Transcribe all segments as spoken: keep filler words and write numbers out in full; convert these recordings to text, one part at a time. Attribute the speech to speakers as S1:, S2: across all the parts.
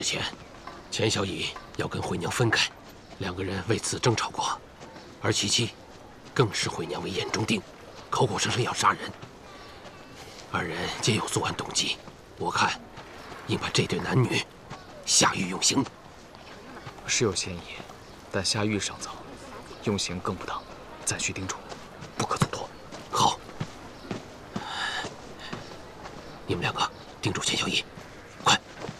S1: 之前，钱小乙要跟惠娘分开，两个人为此争吵过，而琪琪更视惠娘为眼中钉，口口声声要杀人。二人皆有作案动机，我看应把这对男女下狱用刑。
S2: 是有嫌疑，但下狱尚早，用刑更不当，暂需叮嘱，不可走脱。
S1: 好，你们两个盯住钱小乙，快！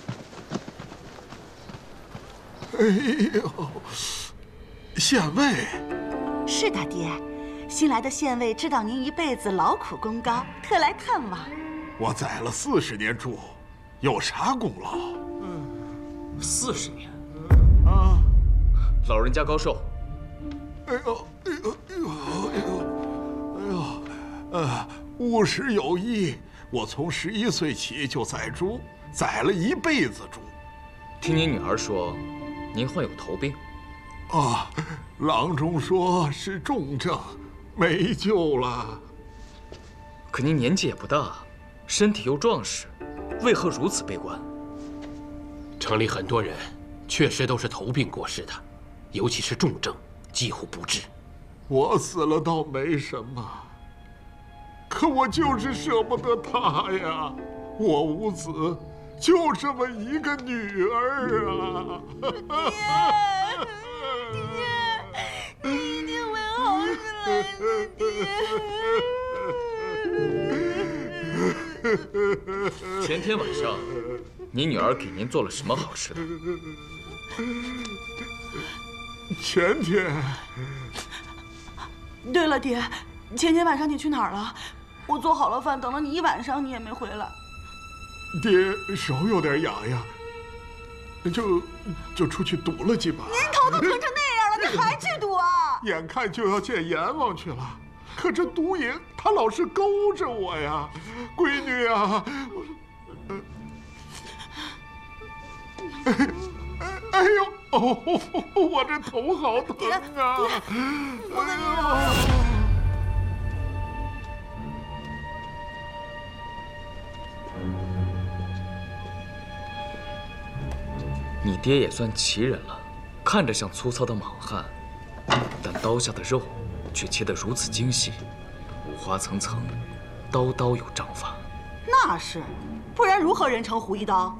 S3: 哎呦，县尉，
S4: 是的，爹。新来的县尉知道您一辈子劳苦功高，特来探望。
S3: 我宰了四十年猪，有啥功劳？
S2: 嗯，四十年。
S3: 啊，
S2: 老人家高寿？
S3: 哎呦，哎呦，哎呦，哎呦，哎呦，呃，五十有一。我从十一岁起就宰猪，宰了一辈子猪。
S2: 听您女儿说，您患有头病。
S3: 啊，郎中说是重症，没救了。
S2: 可您年纪也不大，身体又壮实，为何如此悲观？
S1: 城里很多人。 确实都是头病过世的，尤其是重症，几乎不治。
S3: 我死了倒没什么，可我就是舍不得她呀。我无子，就这么一个女儿啊！
S4: 爹，爹，你一定会好起来
S2: 的，爹。前天晚上，你女儿给您做了什么好吃的？
S3: 前天。
S4: 对了，爹，前天晚上你去哪儿了？我做好了饭，等了你一晚上，你也没回来。
S3: 爹手有点痒痒，就就出去赌了几把。
S4: 您头都疼成那样了，你还去赌啊？
S3: 眼看就要见阎王去了，可这赌瘾他老是勾着我呀，闺女啊！哎呦，哦，我这头好疼啊！哎呦！
S2: 你爹也算奇人了，看着像粗糙的莽汉，但刀下的肉却切得如此精细，五花层层，刀刀有章法。
S4: 那是，不然如何人称胡一刀？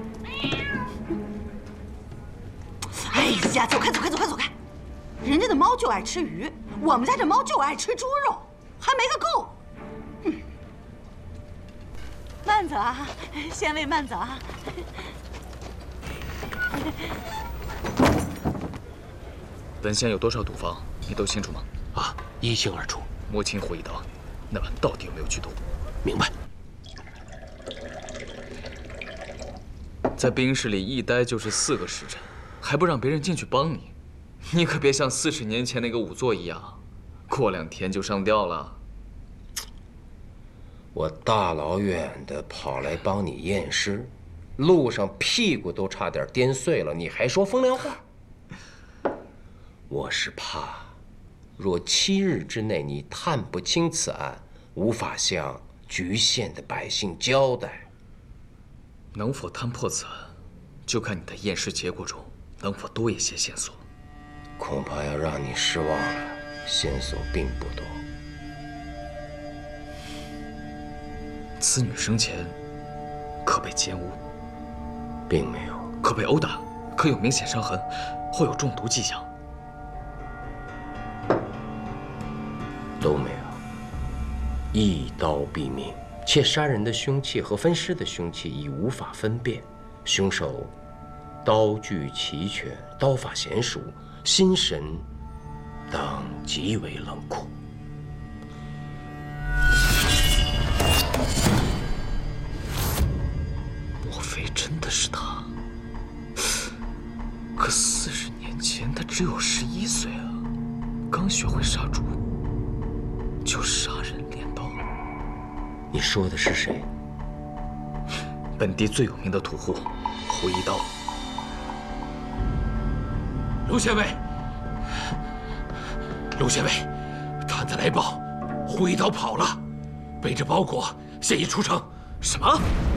S4: 哎呀，走开，走开，走开，走开！人家的猫就爱吃鱼，我们家这猫就爱吃猪肉，还没个够。嗯，慢走啊，县尉慢走啊。
S2: 本县有多少赌坊，你都清楚吗？
S1: 啊，一清二楚。
S2: 摸清胡一刀，那晚到底有没有去赌？
S1: 明白。
S2: 在冰室里一待就是四个时辰。 还不让别人进去帮你，你可别像四十年前那个仵作一样，过两天就上吊了。
S5: 我大老远的跑来帮你验尸，路上屁股都差点颠碎了，你还说风凉话？我是怕，若七日之内你探不清此案，无法向局县的百姓交代。
S2: 能否探破此案，就看你的验尸结果中。 能否多一些线索？
S5: 恐怕要让你失望了，线索并不多。
S2: 此女生前可被奸污，
S5: 并没有。
S2: 可被殴打，可有明显伤痕，或有中毒迹象？
S5: 都没有。一刀毙命，且杀人的凶器和分尸的凶器已无法分辨，凶手。 刀具齐全，刀法娴熟，心神当极为冷酷。
S2: 莫非真的是他？可四十年前他只有十一岁啊，刚学会杀猪，就杀人练刀。
S5: 你说的是谁？
S2: 本地最有名的屠户胡一刀。
S1: 卢县尉，卢县尉，探子来报，胡一刀跑了，背着包裹现已出城。
S2: 什么？